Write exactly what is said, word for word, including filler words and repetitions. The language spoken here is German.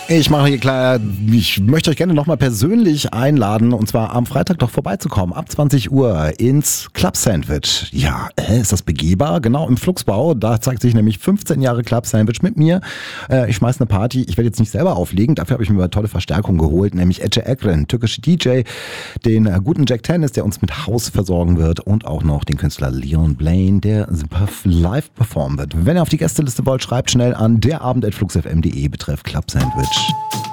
Ich mache hier klar, ich möchte euch gerne nochmal persönlich einladen und zwar am Freitag doch vorbeizukommen, ab zwanzig Uhr ins Club Sandwich. Ja, äh, ist das begehbar? Genau, im Flugsbau, da zeigt sich nämlich fünfzehn Jahre Club Sandwich mit mir. Äh, ich schmeiße eine Party, ich werde jetzt nicht selber auflegen, dafür habe ich mir eine tolle Verstärkung geholt, nämlich Ece Ekren, türkische D J, den äh, guten Jack Tennis, der uns mit Haus versorgen wird und auch noch den Künstler Leon Blaine, der live performen wird. Wenn ihr auf die Gästeliste wollt, schreibt schnell an derabend at flugsfm punkt de betreff Club Sandwich.